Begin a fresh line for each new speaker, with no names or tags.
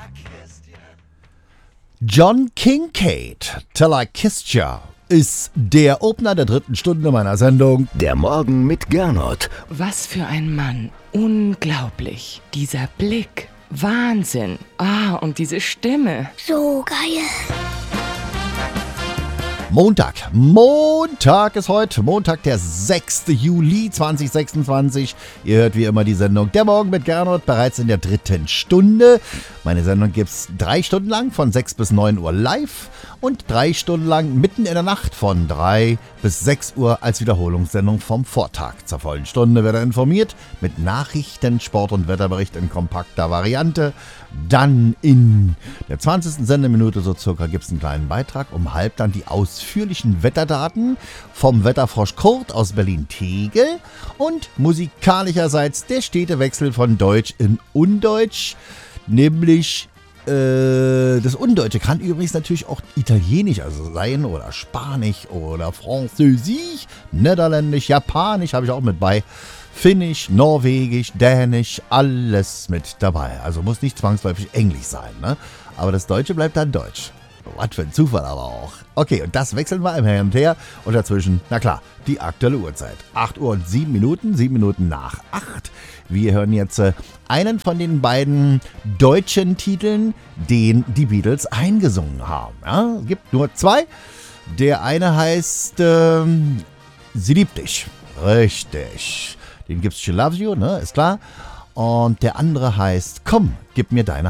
John Kincaid, Till I Kissed Ya, ist der Opener der 3. Stunde meiner Sendung.
Der Morgen mit Gernot.
Was für ein Mann. Unglaublich. Dieser Blick. Wahnsinn. Und diese Stimme.
So geil.
Montag ist heute, Montag, der 6. Juli 2026. Ihr hört wie immer die Sendung Der Morgen mit Gernot, bereits in der 3. Stunde. Meine Sendung gibt's 3 Stunden lang von 6 bis 9 Uhr live und 3 Stunden lang mitten in der Nacht von 3 bis 6 Uhr als Wiederholungssendung vom Vortag. Zur vollen Stunde wird er informiert mit Nachrichten, Sport und Wetterbericht in kompakter Variante. Dann in der 20. Sendeminute so circa gibt es einen kleinen Beitrag. Um halb dann die ausführlichen Wetterdaten vom Wetterfrosch Kurt aus Berlin-Tegel. Und musikalischerseits der Städtewechsel von Deutsch in Undeutsch. Nämlich das Undeutsche kann übrigens natürlich auch Italienisch sein oder Spanisch oder Französisch, Niederländisch, Japanisch habe ich auch mit bei. Finnisch, Norwegisch, Dänisch, alles mit dabei. Also muss nicht zwangsläufig Englisch sein, ne? Aber das Deutsche bleibt dann Deutsch. Was für ein Zufall aber auch. Okay, und das wechseln wir immer hin und her. Und dazwischen, na klar, die aktuelle Uhrzeit. 8 Uhr und 7 Minuten, 7 Minuten nach 8. Wir hören jetzt einen von den beiden deutschen Titeln, den die Beatles eingesungen haben. Ja, es gibt nur 2. Der eine heißt Sie liebt dich. Richtig. Den gibt's She Loves You, ne, ist klar. Und der andere heißt Komm, gib mir deine